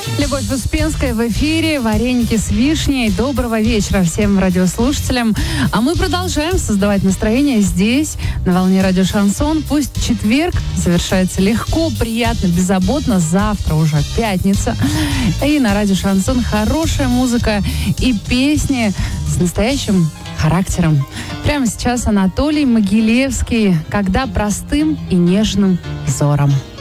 Любовь Успенская в эфире, вареники с вишней. Доброго вечера всем радиослушателям. А мы продолжаем создавать настроение здесь, на волне радио Шансон. Пусть четверг завершается легко, приятно, беззаботно. Завтра уже пятница. И на радио Шансон хорошая музыка и песни с настоящим характером. Прямо сейчас Анатолий Могилевский «Когда простым и нежным взором».